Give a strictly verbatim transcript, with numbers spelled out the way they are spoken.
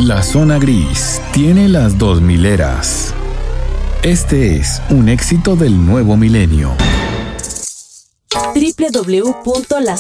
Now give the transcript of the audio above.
La zona gris tiene las dos mileras. Este es un éxito del nuevo milenio. doble u doble u doble u punto la